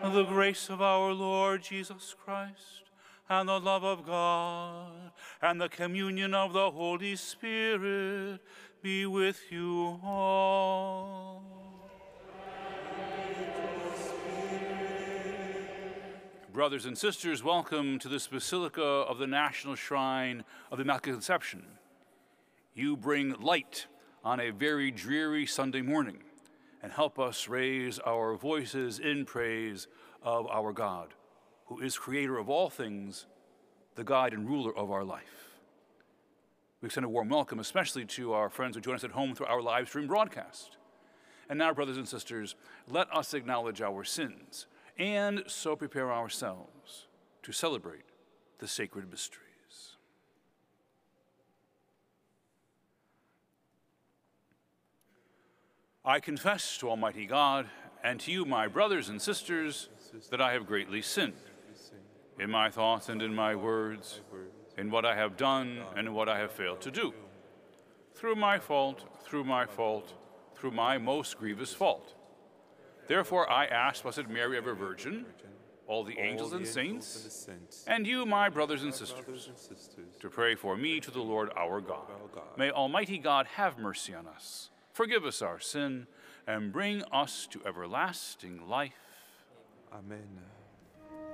The grace of our Lord Jesus Christ, and the love of God, and the communion of the Holy Spirit be with you all. Brothers and sisters, welcome to this Basilica of the National Shrine of the Immaculate Conception. You bring light on a very dreary Sunday morning and help us raise our voices in praise of our God, who is creator of all things, the guide and ruler of our life. We extend a warm welcome, especially to our friends who join us at home through our live stream broadcast. And now, brothers and sisters, let us acknowledge our sins and so prepare ourselves to celebrate the sacred mysteries. I confess to Almighty God and to you, my brothers and sisters, that I have greatly sinned in my thoughts and in my words, in what I have done and in what I have failed to do. Through my fault, through my most grievous fault. Therefore I ask Blessed Mary, ever Virgin, all the angels and saints, and you, my brothers and sisters, to pray for me to the Lord our God. May Almighty God have mercy on us, forgive us our sin, and bring us to everlasting life. Amen.